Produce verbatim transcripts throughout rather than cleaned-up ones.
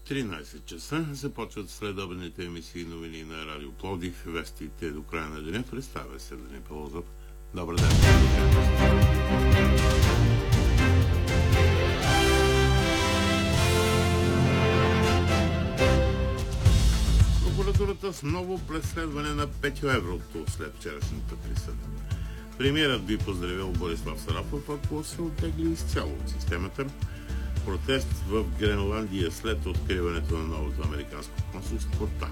тринайсет часа започват следобедните емисии новини на Радио Пловдив. Вестите до края на деня. Представя се Дани Павлов. Добър ден! Прокуратурата с ново преследване на Петю Еврото след вчерашната присъда. Премиерът би поздравил Борислав Сарафов, ако се оттегли изцяло от системата. Протест в Гренландия след откриването на новото американско консулство там.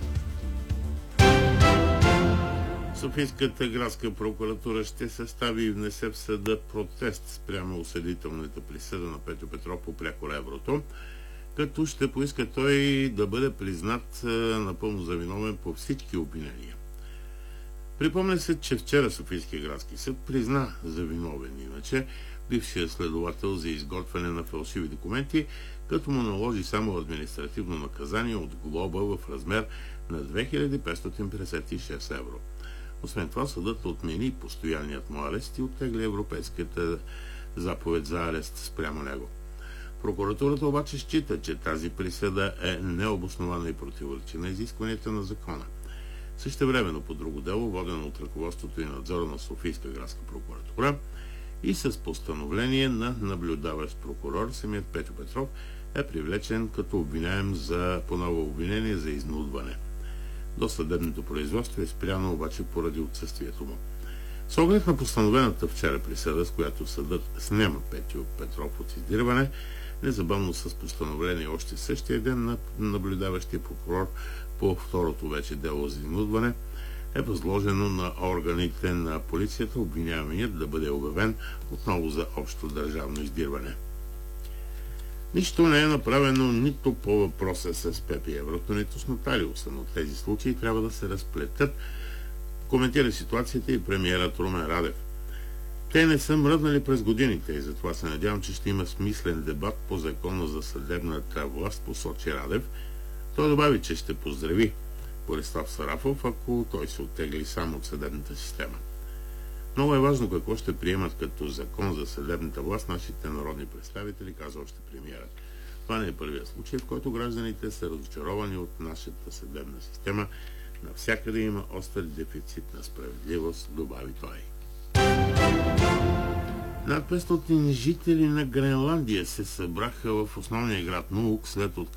Софийската градска прокуратура ще състави и внесе в съда протест спрямо осъдителната присъда на Петю Петров по прякора Еврото, като ще поиска той да бъде признат напълно за виновен по всички обвинения. Припомня се, че вчера Софийския градски съд призна за виновен иначе бившия следовател за изготвяне на фалшиви документи, като му наложи само административно наказание от глоба в размер на две хиляди петстотин петдесет и шест евро. Освен това, съдът отмени постоянният му арест и оттегли европейската заповед за арест спрямо него. Прокуратурата обаче счита, че тази присъда е необоснована и противоречи на изискванията на закона. Същевременно по друго дело, водено от ръководството и надзора на Софийска градска прокуратура и с постановление на наблюдаващ прокурор, самият Петю Петров е привлечен като обвиняем за поново обвинение за изнудване. Досъдебното производство е спряно обаче поради отсъствието му. С оглед на постановената вчера присъда, с която съдът снема Петю Петров от издирване, незабавно с постановление още същия ден на наблюдаващия прокурор по второто вече дело за изнудване, е възложено на органите на полицията обвиняемият да бъде обявен отново за общо държавно издирване. Нищо не е направено нито по въпроса с Пепи Еврото, нито с нотариуса, но тези случаи трябва да се разплетат, коментира ситуацията и премиерът Румен Радев. Те не са мръднали през годините и затова се надявам, че ще има смислен дебат по закона за съдебната власт, посочи Радев. Той добави, че ще поздрави Борислав Сарафов, ако той се оттегли само от съдебната система. Много е важно какво ще приемат като закон за съдебната власт нашите народни представители, каза още премиерът. Това не е първият случай, в който гражданите са разочаровани от нашата съдебна система. Навсякъде има остър дефицит на справедливост, добави той. Над петстотин жители на Гренландия се събраха в основния град Нуук след откриването